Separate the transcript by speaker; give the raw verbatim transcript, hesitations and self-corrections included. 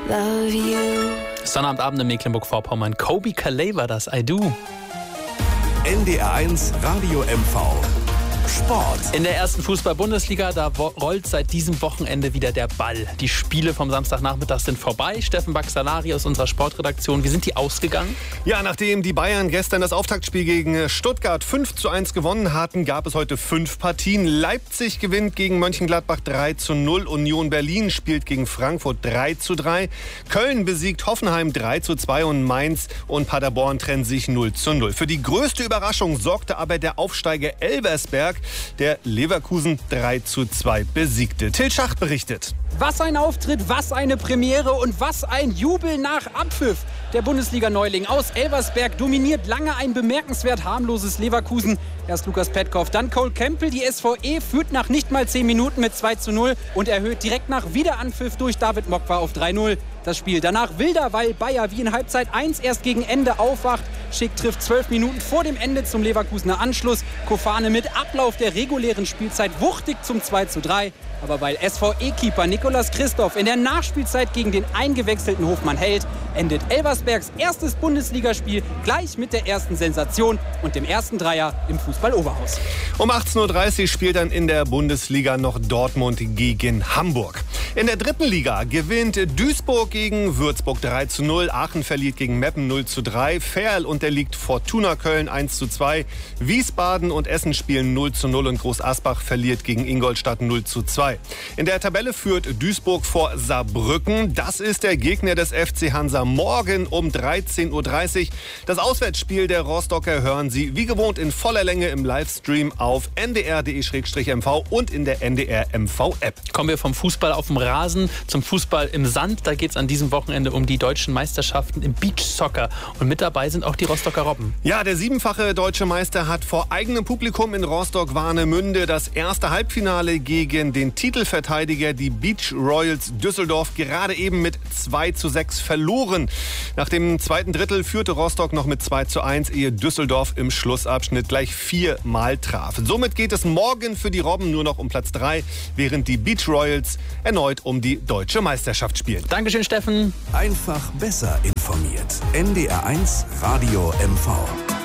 Speaker 1: love you.
Speaker 2: Sonnabendabend in Mecklenburg-Vorpommern. Kobi Calais war das, I Do.
Speaker 3: N D R eins Radio M V. Sport.
Speaker 2: In der ersten Fußball-Bundesliga, da rollt seit diesem Wochenende wieder der Ball. Die Spiele vom Samstagnachmittag sind vorbei. Steffen Baxalari aus unserer Sportredaktion, wie sind die ausgegangen?
Speaker 4: Ja, nachdem die Bayern gestern das Auftaktspiel gegen Stuttgart fünf zu eins gewonnen hatten, gab es heute fünf Partien. Leipzig gewinnt gegen Mönchengladbach drei zu null. Union Berlin spielt gegen Frankfurt drei zu drei. Köln besiegt Hoffenheim drei zu zwei und Mainz und Paderborn trennen sich null zu null. Für die größte Überraschung sorgte aber der Aufsteiger Elversberg, der Leverkusen drei zu zwei besiegte. Till Schacht berichtet.
Speaker 5: Was ein Auftritt, was eine Premiere und was ein Jubel nach Abpfiff. Der Bundesliga-Neuling aus Elversberg dominiert lange ein bemerkenswert harmloses Leverkusen. Erst Lukas Petkov, dann Cole Campbell. Die S V E führt nach nicht mal zehn Minuten mit zwei zu null und erhöht direkt nach Wiederanpfiff durch David Mokwa auf drei null. Das Spiel danach wilder, weil Bayer wie in Halbzeit eins erst gegen Ende aufwacht. Schick trifft zwölf Minuten vor dem Ende zum Leverkusener Anschluss. Kofane mit Ablauf der regulären Spielzeit wuchtig zum zwei zu drei. Aber weil S V E-Keeper Nicolas Christoph in der Nachspielzeit gegen den eingewechselten Hofmann hält, endet Elversbergs erstes Bundesligaspiel gleich mit der ersten Sensation und dem ersten Dreier im Fußball-Oberhaus.
Speaker 4: Um achtzehn Uhr dreißig spielt dann in der Bundesliga noch Dortmund gegen Hamburg. In der dritten Liga gewinnt Duisburg gegen Würzburg drei zu null. Aachen verliert gegen Meppen null zu drei. Ferl unterliegt Fortuna Köln eins zu zwei. Wiesbaden und Essen spielen null zu null und Groß Asbach verliert gegen Ingolstadt null zu zwei. In der Tabelle führt Duisburg vor Saarbrücken. Das ist der Gegner des F C Hansa. Morgen um dreizehn Uhr dreißig. Das Auswärtsspiel der Rostocker hören Sie wie gewohnt in voller Länge im Livestream auf n d r punkt d e m v und in der N D R M V-App.
Speaker 2: Kommen wir vom Fußball auf dem Rasen zum Fußball im Sand. Da geht es an diesem Wochenende um die deutschen Meisterschaften im Beachsoccer. Und mit dabei sind auch die Rostocker Robben.
Speaker 4: Ja, der siebenfache deutsche Meister hat vor eigenem Publikum in Rostock-Warnemünde das erste Halbfinale gegen den Titelverteidiger, die Beach Royals Düsseldorf, gerade eben mit zwei zu sechs verloren. Nach dem zweiten Drittel führte Rostock noch mit zwei zu eins, ehe Düsseldorf im Schlussabschnitt gleich viermal traf. Somit geht es morgen für die Robben nur noch um Platz drei, während die Beach Royals erneut um die deutsche Meisterschaft spielen.
Speaker 2: Dankeschön, Steffen.
Speaker 3: Einfach besser informiert. N D R eins Radio M V.